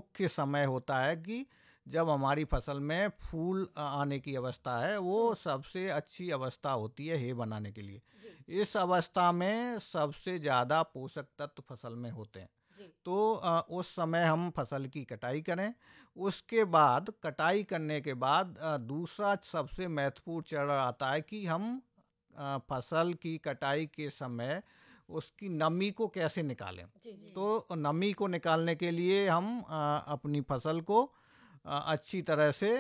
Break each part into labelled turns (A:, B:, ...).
A: मुख्य समय होता है कि जब हमारी फसल में फूल आने की अवस्था है, वो सबसे अच्छी अवस्था होती है हे बनाने के लिए। इस अवस्था में सबसे ज़्यादा पोषक तत्व फसल में होते हैं। तो उस समय हम फसल की कटाई करें। उसके बाद कटाई करने के बाद दूसरा सबसे महत्वपूर्ण चरण आता है कि हम फसल की कटाई के समय उसकी नमी को कैसे निकालें। तो नमी को निकालने के लिए हम अपनी फसल को अच्छी तरह से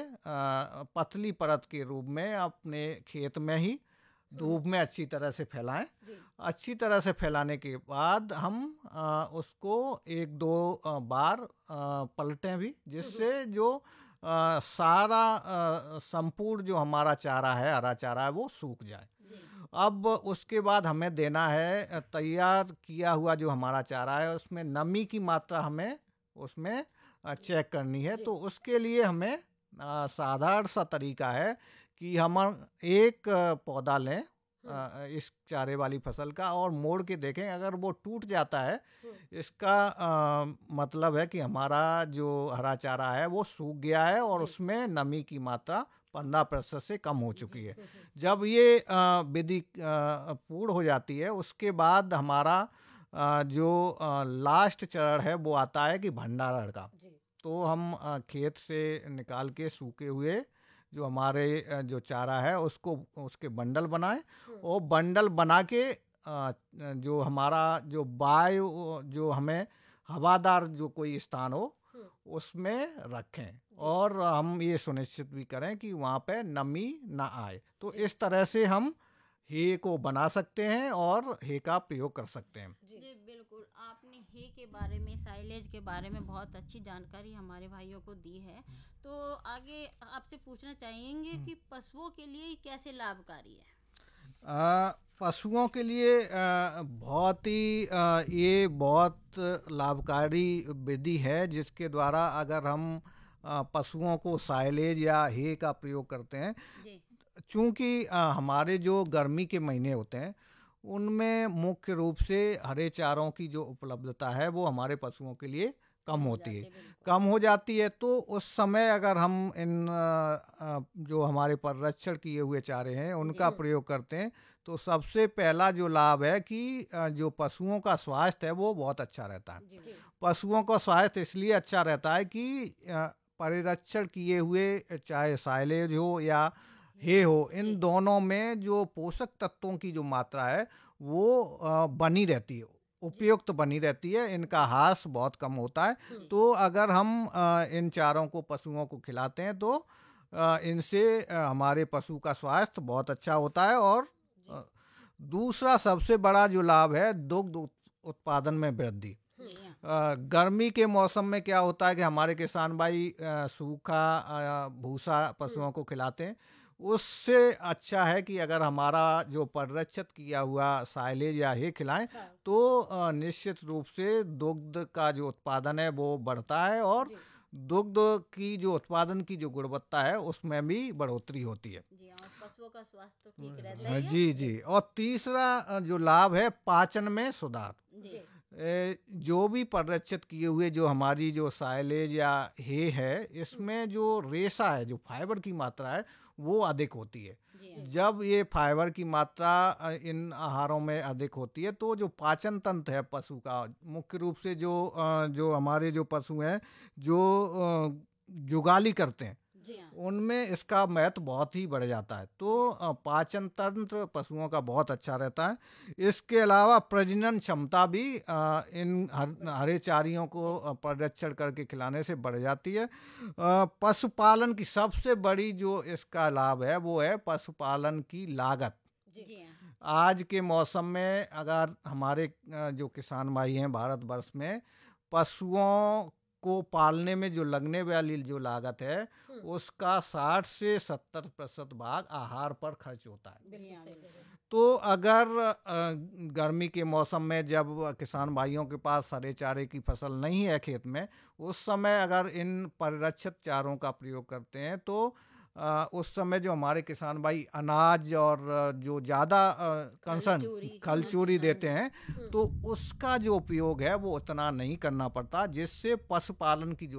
A: पतली परत के रूप में अपने खेत में ही धूप में अच्छी तरह से फैलाएं। अच्छी तरह से फैलाने के बाद हम उसको एक दो बार पलटें भी, जिससे जो सारा संपूर्ण जो हमारा चारा है, हरा चारा है, वो सूख जाए। अब उसके बाद हमें देना है तैयार किया हुआ जो हमारा चारा है, उसमें नमी की मात्रा हमें उसमें चेक करनी है। तो उसके लिए हमें साधारण सा तरीका है कि हम एक पौधा लें इस चारे वाली फसल का और मोड़ के देखें। अगर वो टूट जाता है, इसका मतलब है कि हमारा जो हरा चारा है वो सूख गया है और उसमें नमी की मात्रा 15% से कम हो चुकी है। जब ये विधि पूर्ण हो जाती है, उसके बाद हमारा जो लास्ट चरण है वो आता है कि भंडारण का। तो हम खेत से निकाल के सूखे हुए जो हमारे जो चारा है उसको उसके बंडल बनाएं और बंडल बना के जो हमारा जो वायु जो हमें हवादार जो कोई स्थान हो उसमें रखें और हम ये सुनिश्चित भी करें कि वहाँ पे नमी ना आए। तो इस तरह से हम हे को बना सकते हैं और हे का प्रयोग कर सकते हैं।
B: जी बिल्कुल, आपने हे के बारे में, साइलेज के बारे में बहुत अच्छी जानकारी हमारे भाइयों को दी है। तो आगे आपसे पूछना चाहेंगे कि पशुओं के लिए कैसे लाभकारी है?
A: पशुओं के लिए बहुत ही ये बहुत लाभकारी विधि है, जिसके द्वारा अगर हम पशुओं को साइलेज या हे का प्रयोग करते हैं। चूँकि हमारे जो गर्मी के महीने होते हैं उनमें मुख्य रूप से हरे चारों की जो उपलब्धता है वो हमारे पशुओं के लिए कम होती है, कम हो जाती है। तो उस समय अगर हम इन जो हमारे परिरक्षण किए हुए चारे हैं उनका प्रयोग करते हैं तो सबसे पहला जो लाभ है कि जो पशुओं का स्वास्थ्य है वो बहुत अच्छा रहता है। पशुओं का स्वास्थ्य इसलिए अच्छा रहता है कि परिरक्षण किए हुए चाहे साइलेज हो या हे हो, इन दोनों में जो पोषक तत्वों की जो मात्रा है वो बनी रहती है, उपयुक्त बनी रहती है। इनका ह्रास बहुत कम होता है। तो अगर हम इन चारों को पशुओं को खिलाते हैं तो इनसे हमारे पशु का स्वास्थ्य बहुत अच्छा होता है। और दूसरा सबसे बड़ा जो लाभ है दुग्ध उत्पादन में वृद्धि। गर्मी के मौसम में क्या होता है कि हमारे किसान भाई सूखा भूसा पशुओं को खिलाते हैं। उससे अच्छा है कि अगर हमारा जो परिरक्षित किया हुआ साइलेज या हे खिलाएं तो निश्चित रूप से दुग्ध का जो उत्पादन है वो बढ़ता है और दुग्ध की जो उत्पादन की जो गुणवत्ता है उसमें भी बढ़ोतरी होती है।
B: जी, और पशुओं का स्वास्थ्य तो ठीक रहता है।
A: जी। और तीसरा जो लाभ है पाचन में सुधार। जो भी परिरक्षित किए हुए जो हमारी जो साइलेज या हे है, इसमें जो रेशा है, जो फाइबर की मात्रा है वो अधिक होती है। जब ये फाइबर की मात्रा इन आहारों में अधिक होती है तो जो पाचन तंत्र है पशु का, मुख्य रूप से जो हमारे जो पशु हैं जो जुगाली करते हैं उनमें इसका महत्व बहुत ही बढ़ जाता है। तो पाचन तंत्र पशुओं का बहुत अच्छा रहता है। इसके अलावा प्रजनन क्षमता भी इन हरे चारियों को परिरक्षण करके खिलाने से बढ़ जाती है। पशुपालन की सबसे बड़ी जो इसका लाभ है वो है पशुपालन की लागत। आज के मौसम में अगर हमारे जो किसान भाई हैं भारतवर्ष में, पशुओं को पालने में जो लगने वाली जो लागत है उसका 60 से 70% भाग आहार पर खर्च होता है। तो अगर गर्मी के मौसम में जब किसान भाइयों के पास हरे चारे की फसल नहीं है खेत में, उस समय अगर इन परिरक्षित चारों का प्रयोग करते हैं तो उस समय जो हमारे किसान भाई अनाज और जो ज़्यादा कंसर्न खलचूरी देते हैं तो उसका जो उपयोग है वो उतना नहीं करना पड़ता, जिससे पशुपालन की जो